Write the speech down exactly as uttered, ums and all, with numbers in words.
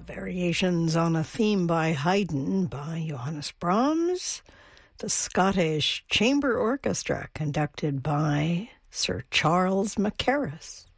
Variations on a Theme by Haydn by Johannes Brahms, the Scottish Chamber Orchestra conducted by Sir Charles Mackerras.